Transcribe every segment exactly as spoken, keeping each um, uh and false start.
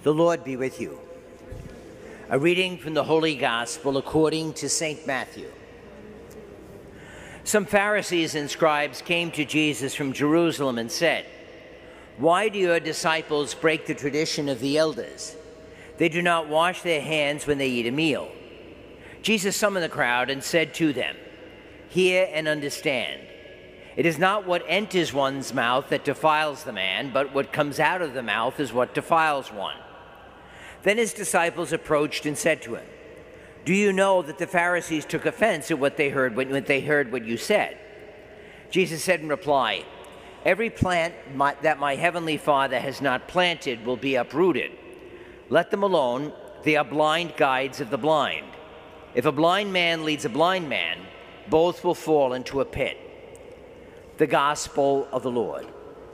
The Lord be with you. A reading from the Holy Gospel according to Saint Matthew. Some Pharisees and scribes came to Jesus from Jerusalem and said, "Why do your disciples break the tradition of the elders? They do not wash their hands when they eat a meal." Jesus summoned the crowd and said to them, "Hear and understand. It is not what enters one's mouth that defiles the man, but what comes out of the mouth is what defiles one." Then his disciples approached and said to him, "Do you know that the Pharisees took offense at what they heard when they heard what you said?" Jesus said in reply, "Every plant my, that my heavenly Father has not planted will be uprooted. Let them alone. They are blind guides of the blind. If a blind man leads a blind man, both will fall into a pit." The Gospel of the Lord.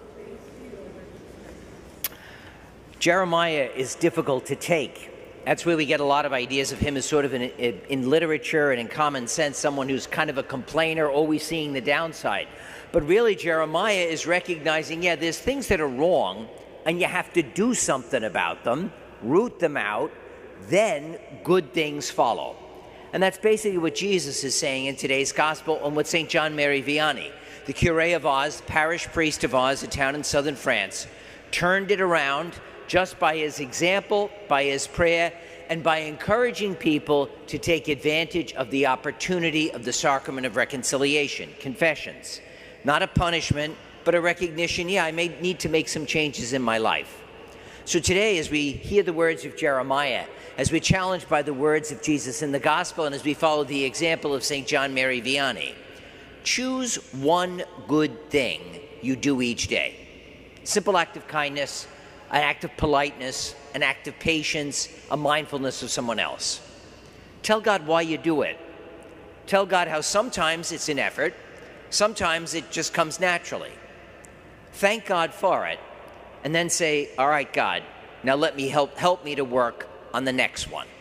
Jeremiah is difficult to take. That's where we get a lot of ideas of him as sort of in, in, in literature and in common sense, someone who's kind of a complainer, always seeing the downside. But really, Jeremiah is recognizing, yeah, there's things that are wrong, and you have to do something about them, root them out, then good things follow. And that's basically what Jesus is saying in today's Gospel and what Saint John Mary Vianney, the curé of Ars, parish priest of Ars, a town in southern France, turned it around just by his example, by his prayer, and by encouraging people to take advantage of the opportunity of the sacrament of reconciliation, confessions. Not a punishment, but a recognition, yeah, I may need to make some changes in my life. So today, as we hear the words of Jeremiah, as we're challenged by the words of Jesus in the Gospel, and as we follow the example of Saint John Mary Vianney, choose one good thing you do each day. Simple act of kindness, an act of politeness, an act of patience, a mindfulness of someone else. Tell God why you do it. Tell God how sometimes it's an effort, sometimes it just comes naturally. Thank God for it, and then say, "All right, God, now let me help help me to work on the next one."